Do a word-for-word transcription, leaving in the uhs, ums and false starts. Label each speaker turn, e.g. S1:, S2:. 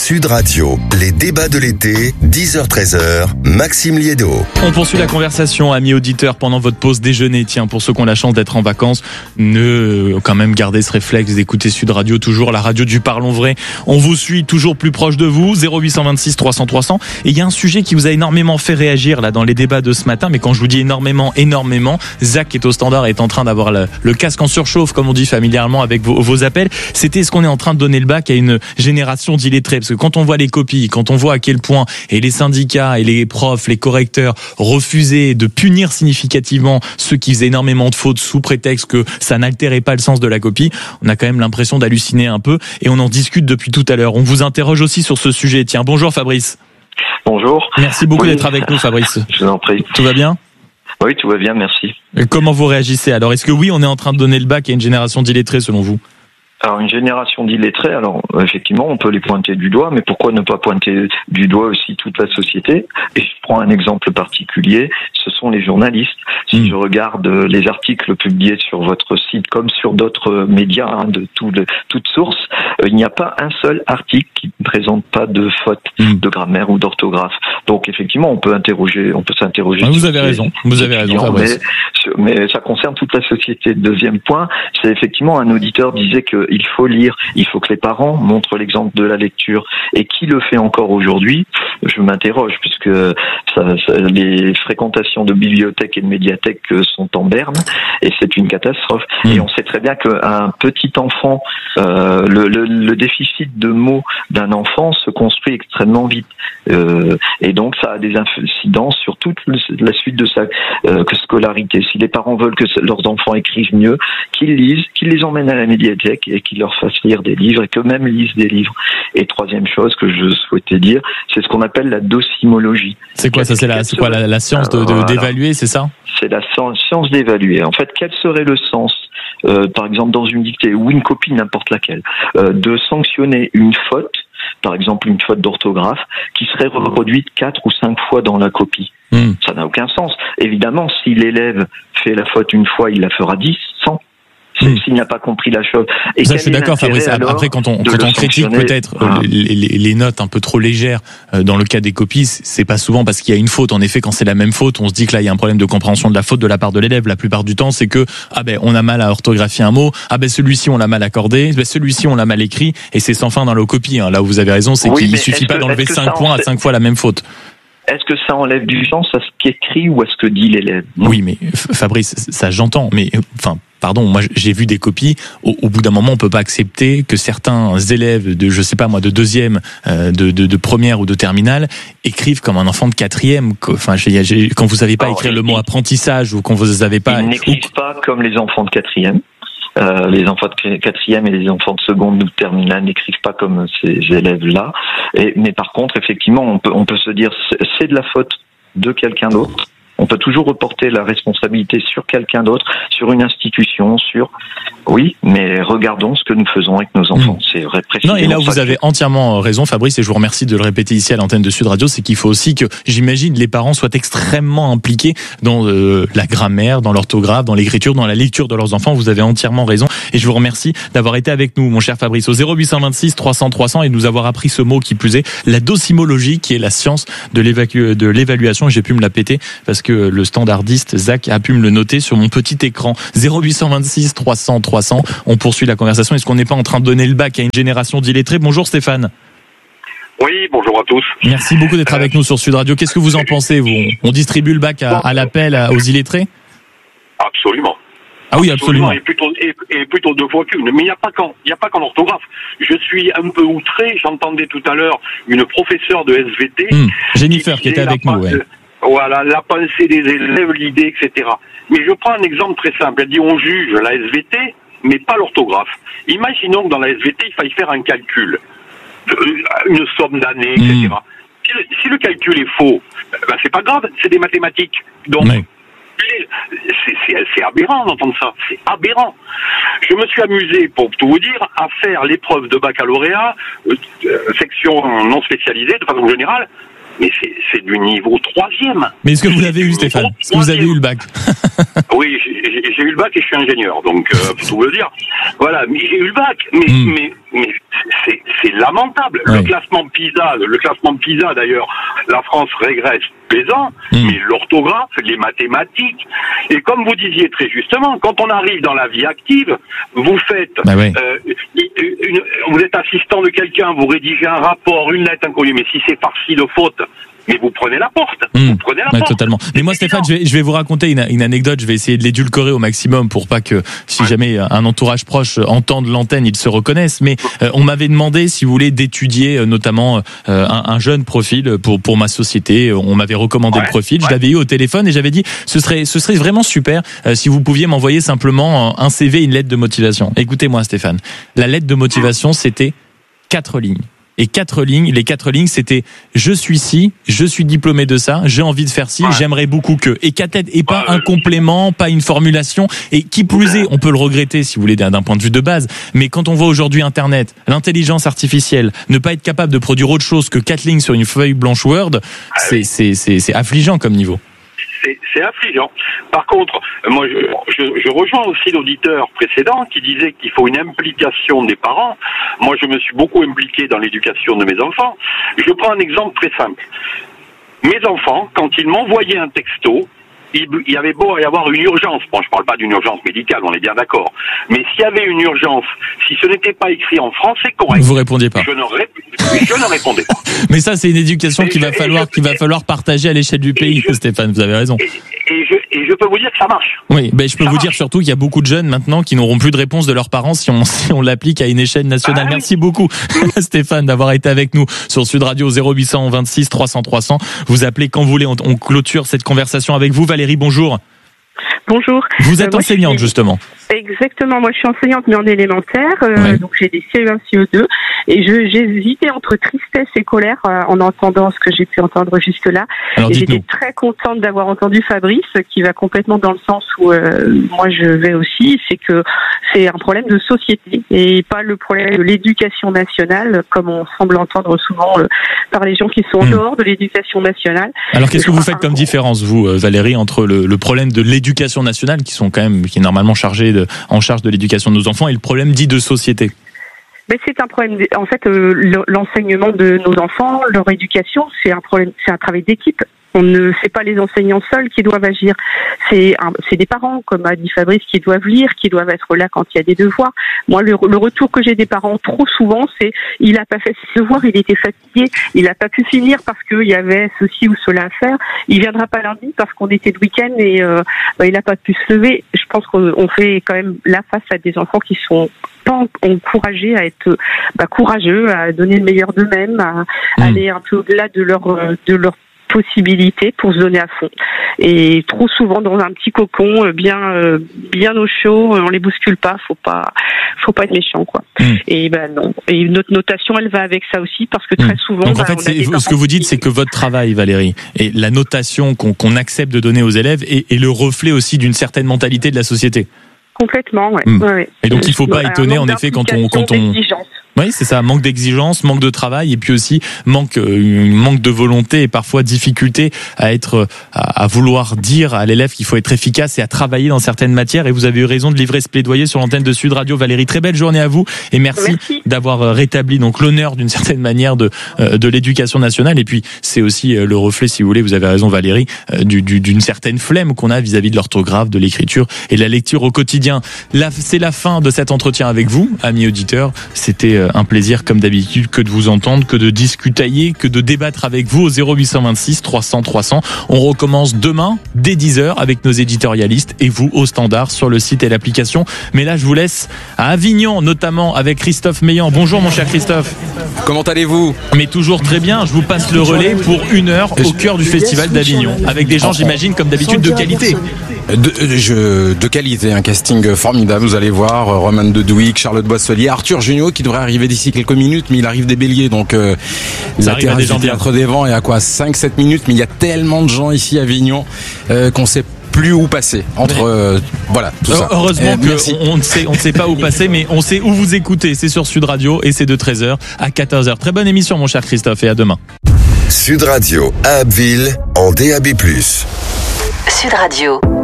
S1: Sud Radio, les débats de l'été, dix heures treize heures, Maxime Liédo.
S2: On poursuit la conversation, amis auditeurs, pendant votre pause déjeuner. Tiens, pour ceux qui ont la chance d'être en vacances, ne quand même gardez ce réflexe d'écouter Sud Radio, toujours la radio du Parlons Vrai. On vous suit toujours plus proche de vous, zéro huit cent vingt-six trois cents trois cents. Et il y a un sujet qui vous a énormément fait réagir là dans les débats de ce matin, mais quand je vous dis énormément, énormément, Zach qui est au standard est en train d'avoir le, le casque en surchauffe, comme on dit familièrement, avec vos, vos appels. C'était est-ce qu'on est en train de donner le bac à une génération d'illettrés? Parce que quand on voit les copies, quand on voit à quel point et les syndicats et les profs, les correcteurs refusaient de punir significativement ceux qui faisaient énormément de fautes sous prétexte que ça n'altérait pas le sens de la copie, on a quand même l'impression d'halluciner un peu et on en discute depuis tout à l'heure. On vous interroge aussi sur ce sujet. Tiens, bonjour Fabrice.
S3: Bonjour.
S2: Merci beaucoup
S3: oui.
S2: d'être avec nous Fabrice.
S3: Je vous en prie.
S2: Tout va bien ?
S3: Oui, tout va bien, merci.
S2: Et comment vous réagissez ? Alors, est-ce que oui, on est en train de donner le bac à une génération d'illettrés selon vous ?
S3: Alors, une génération d'illettrés, alors effectivement, on peut les pointer du doigt, mais pourquoi ne pas pointer du doigt aussi toute la société ? Et je prends un exemple particulier, ce sont les journalistes. Si mmh. je regarde les articles publiés sur votre site, comme sur d'autres médias, hein, de tout, de, toutes sources, euh, il n'y a pas un seul article qui ne présente pas de faute mmh. de grammaire ou d'orthographe. Donc, effectivement, on peut interroger, on peut s'interroger.
S2: Ah, vous avez raison, vous avez raison, Fabrice.
S3: Mais, mais ça concerne toute la société. Deuxième point, c'est effectivement un auditeur disait que il faut lire, il faut que les parents montrent l'exemple de la lecture. Et qui le fait encore aujourd'hui ? Je m'interroge, puisque ça, ça, les fréquentations de bibliothèques et de médiathèques sont en berne, et c'est une catastrophe. Mmh. Et on sait très bien qu'un petit enfant, euh, le, le, le déficit de mots d'un enfant se construit extrêmement vite. Euh, et donc ça a des incidences sur toute la suite de sa euh, scolarité. Si les parents veulent que leurs enfants écrivent mieux, qu'ils lisent, qu'ils les emmènent à la médiathèque et qu'ils leur fassent lire des livres et qu'eux-mêmes lisent des livres. Et troisième chose que je souhaitais dire, c'est ce qu'on appelle la docimologie.
S2: C'est quoi ça ? C'est la, c'est quoi la, la science de, de, voilà. d'évaluer, c'est ça ? C'est
S3: la science d'évaluer. En fait, quel serait le sens, euh, par exemple dans une dictée ou une copie, n'importe laquelle, euh, de sanctionner une faute, par exemple une faute d'orthographe, qui serait reproduite quatre ou cinq fois dans la copie. Mmh. Ça n'a aucun sens. Évidemment, si l'élève fait la faute une fois, il la fera dix, cent. Mmh. S'il n'a pas compris la chose. Et
S2: ça, je suis d'accord, Fabrice. Après, quand on, quand on critique peut-être ah. les, les, les notes un peu trop légères dans le cas des copies, c'est pas souvent parce qu'il y a une faute. En effet, quand c'est la même faute, on se dit que là, il y a un problème de compréhension de la faute de la part de l'élève. La plupart du temps, c'est que ah ben on a mal à orthographier un mot, ah ben celui-ci on l'a mal accordé, ben celui-ci on l'a mal écrit, et c'est sans fin dans la copie. Hein. Là où vous avez raison, c'est oui, qu'il suffit pas que, d'enlever cinq points à cinq fois la même faute.
S3: Est-ce que ça enlève du sens à ce qu'écrit ou à ce que dit l'élève ?
S2: Oui, mais Fabrice, ça j'entends, mais enfin. Pardon, moi j'ai vu des copies. Au, au bout d'un moment, on peut pas accepter que certains élèves de, je sais pas moi, de deuxième, euh, de, de, de première ou de terminale écrivent comme un enfant de quatrième. Enfin, j'ai, j'ai, quand vous savez pas Alors, écrire le mot apprentissage ou quand vous savez pas.
S3: Ils n'écrivent ou... pas comme les enfants de quatrième. Euh, les enfants de quatrième et les enfants de seconde ou de terminale n'écrivent pas comme ces élèves-là. Et, mais par contre, effectivement, on peut, on peut se dire c'est de la faute de quelqu'un d'autre. On peut toujours reporter la responsabilité sur quelqu'un d'autre, sur une institution, sur... Oui, mais regardons ce que nous faisons avec nos enfants. Mmh. C'est vrai, précisément.
S2: Non, et là où vous avez entièrement raison, Fabrice, et je vous remercie de le répéter ici à l'antenne de Sud Radio, c'est qu'il faut aussi que, j'imagine, les parents soient extrêmement impliqués dans euh, la grammaire, dans l'orthographe, dans l'écriture, dans la lecture de leurs enfants. Vous avez entièrement raison. Et je vous remercie d'avoir été avec nous, mon cher Fabrice, au zéro huit cent vingt-six trois cents trois cents et de nous avoir appris ce mot qui plus est, la docimologie, qui est la science de, l'évacu- de l'évaluation. Et j'ai pu me la péter parce que le standardiste Zach a pu me le noter sur mon petit écran. zéro huit cent vingt-six trois cents trois cents. On poursuit la conversation. Est-ce qu'on n'est pas en train de donner le bac à une génération d'illettrés ? Bonjour Stéphane.
S4: Oui, bonjour à tous.
S2: Merci beaucoup d'être euh... avec nous sur Sud Radio. Qu'est-ce que vous en pensez, vous ? On distribue le bac à, à l'appel aux illettrés ?
S4: Absolument.
S2: Ah oui, absolument. absolument.
S4: Et, plutôt, et, et plutôt deux fois qu'une. Mais il n'y a pas qu'en, il n'y a pas qu'en orthographe. Je suis un peu outré. J'entendais tout à l'heure une professeure de S V T.
S2: Mmh, Jennifer qui, qui était avec nous. Ouais.
S4: Voilà, la pensée des élèves, l'idée, et cetera. Mais je prends un exemple très simple. Elle dit on juge la S V T, mais pas l'orthographe. Imaginons que dans la S V T, il faille faire un calcul, une somme d'années, et cetera. Mmh. Si, le, si le calcul est faux, ben c'est pas grave, c'est des mathématiques. Donc, oui. c'est, c'est, c'est aberrant d'entendre ça. C'est aberrant. Je me suis amusé, pour tout vous dire, à faire l'épreuve de baccalauréat, euh, section non spécialisée, de façon générale. Mais c'est, c'est du niveau troisième.
S2: Mais est-ce que vous l'avez eu, Stéphane ? Est-ce que vous avez eu le bac ?
S4: Oui, j'ai, j'ai eu le bac et je suis ingénieur, donc euh, pour tout vous dire. Voilà, mais j'ai eu le bac. Mais, mm. mais, mais c'est, c'est lamentable.
S2: Ouais.
S4: Le classement PISA, le classement PISA d'ailleurs, la France régresse plaisant, mmh. mais l'orthographe, les mathématiques, et comme vous disiez très justement, quand on arrive dans la vie active, vous faites,
S2: bah ouais.
S4: euh, une, une, vous êtes assistant de quelqu'un, vous rédigez un rapport, une lettre inconnue, mais si c'est farci de fautes, mais vous prenez la porte. Mmh. Vous prenez la
S2: ouais,
S4: porte.
S2: Totalement. Mais moi, Stéphane, je vais, je vais vous raconter une, une anecdote. Je vais essayer de l'édulcorer au maximum pour pas que, si ouais. jamais un entourage proche entende l'antenne, ils se reconnaissent. Mais euh, on m'avait demandé, si vous voulez, d'étudier euh, notamment euh, un, un jeune profil pour pour ma société. On m'avait recommandé ouais. le profil. Ouais. Je l'avais eu au téléphone et j'avais dit, ce serait ce serait vraiment super euh, si vous pouviez m'envoyer simplement un C V, une lettre de motivation. Écoutez-moi, Stéphane. La lettre de motivation, c'était quatre lignes. Et quatre lignes, les quatre lignes, c'était je suis ci, je suis diplômé de ça, j'ai envie de faire ci, ouais. j'aimerais beaucoup que. Et quatre lettres, et pas ouais. un complément, pas une formulation. Et qui plus est, on peut le regretter si vous voulez d'un point de vue de base. Mais quand on voit aujourd'hui Internet, l'intelligence artificielle, ne pas être capable de produire autre chose que quatre lignes sur une feuille blanche Word, c'est c'est c'est, c'est affligeant comme niveau.
S4: C'est, c'est affligeant. Par contre, moi, je, je, je rejoins aussi l'auditeur précédent qui disait qu'il faut une implication des parents. Moi, je me suis beaucoup impliqué dans l'éducation de mes enfants. Je prends un exemple très simple. Mes enfants, quand ils m'envoyaient un texto, il y avait beau y avoir une urgence. Bon, je parle pas d'une urgence médicale, on est bien d'accord. Mais s'il y avait une urgence, si ce n'était pas écrit en français correct,
S2: vous répondiez pas.
S4: Je ne, ré... je ne répondais pas.
S2: Mais ça, c'est une éducation qu'il va
S4: je,
S2: falloir,
S4: je,
S2: qu'il va falloir partager à l'échelle du pays, je, Stéphane. Vous avez raison.
S4: Et, et, je, et je peux vous dire que ça marche.
S2: Oui, ben je peux
S4: ça
S2: vous
S4: marche.
S2: dire surtout qu'il y a beaucoup de jeunes maintenant qui n'auront plus de réponse de leurs parents si on si on l'applique à une échelle nationale. Ah, Merci oui. beaucoup, Stéphane, d'avoir été avec nous sur Sud Radio zéro huit cent vingt-six trois cents trois cents. Vous appelez quand vous voulez. On, on clôture cette conversation avec vous, Valérie. Bonjour.
S5: Bonjour.
S2: Vous êtes
S5: euh,
S2: enseignante,
S5: suis...
S2: justement.
S5: Exactement. Moi, je suis enseignante, mais en élémentaire. Euh,
S2: ouais.
S5: Donc, j'ai des C E un, C E deux. Et je, j'ai hésité entre tristesse et colère euh, en entendant ce que j'ai pu entendre jusque-là.
S2: Alors,
S5: et
S2: dites-nous.
S5: J'étais très contente d'avoir entendu Fabrice, qui va complètement dans le sens où euh, moi, je vais aussi. C'est que c'est un problème de société et pas le problème de l'éducation nationale, comme on semble entendre souvent euh, par les gens qui sont en mmh. dehors de l'éducation nationale.
S2: Alors, qu'est-ce que vous faites comme différence, vous, Valérie, entre le, le problème de l'éducation nationale, qui sont quand même, qui est normalement chargé de, en charge de l'éducation de nos enfants, et le problème dit de société?
S5: Mais c'est un problème. En fait, euh, l'enseignement de nos enfants, leur éducation, c'est un problème, c'est un travail d'équipe. On ne c'est pas les enseignants seuls qui doivent agir. C'est un, c'est des parents, comme a dit Fabrice, qui doivent lire, qui doivent être là quand il y a des devoirs. Moi, le, le retour que j'ai des parents trop souvent, c'est il a pas fait ses devoirs, il était fatigué, il a pas pu finir parce qu'il y avait ceci ou cela à faire. Il viendra pas lundi parce qu'on était de week-end et euh, bah, il a pas pu se lever. Je pense qu'on fait quand même là face à des enfants qui sont pas encouragés à être bah, courageux, à donner le meilleur d'eux-mêmes, à mmh. aller un peu au-delà de leur de leur possibilités pour se donner à fond. Et trop souvent dans un petit cocon, bien bien au chaud, on les bouscule pas, faut pas faut pas être méchant quoi. Mmh. Et ben non. Et notre notation, elle va avec ça aussi parce que très souvent.
S2: Donc en fait, c'est, ce que vous dites, c'est que votre travail, Valérie, et la notation qu'on, qu'on accepte de donner aux élèves est, est le reflet aussi d'une certaine mentalité de la société.
S5: Complètement, ouais.
S2: Mmh.
S5: ouais.
S2: Et donc il faut pas étonner en effet quand on quand on oui, c'est ça, manque d'exigence, manque de travail et puis aussi manque euh, manque de volonté et parfois difficulté à être à, à vouloir dire à l'élève qu'il faut être efficace et à travailler dans certaines matières. Et vous avez eu raison de livrer ce plaidoyer sur l'antenne de Sud Radio. Valérie, très belle journée à vous et merci, merci. d'avoir rétabli donc l'honneur d'une certaine manière de euh, de l'éducation nationale. Et puis c'est aussi le reflet, si vous voulez, vous avez raison Valérie, euh, du, du, d'une certaine flemme qu'on a vis-à-vis de l'orthographe, de l'écriture et de la lecture au quotidien. Là, c'est la fin de cet entretien avec vous, amis auditeurs. C'était un plaisir comme d'habitude que de vous entendre, que de discutailler, que de débattre avec vous au zéro huit cent vingt-six trois cents trois cents. On recommence demain dès dix heures avec nos éditorialistes et vous au standard sur le site et l'application. Mais là, je vous laisse à Avignon, notamment avec Christophe Meillan. Bonjour mon cher Christophe.
S6: Comment allez-vous ?
S2: Mais toujours très bien. Je vous passe le relais pour une heure au cœur du festival d'Avignon avec des gens, j'imagine, comme d'habitude, de qualité.
S6: De, je, de qualité, un casting formidable. Vous allez voir Roman de Douic, Charlotte Boisselier, Arthur Junio qui devrait arriver d'ici quelques minutes, mais il arrive des béliers, donc euh, la terrasse du Théâtre des Vents est à quoi cinq sept minutes, mais il y a tellement de gens ici à Avignon euh, qu'on sait plus où passer entre euh, voilà tout ça.
S2: Heureusement
S6: euh,
S2: qu'on on ne sait on ne sait pas où passer, mais on sait où vous écoutez. C'est sur Sud Radio et c'est de treize heures à quatorze heures. Très bonne émission mon cher Christophe et à demain.
S1: Sud Radio à Abbeville en D A B plus.
S7: Sud Radio.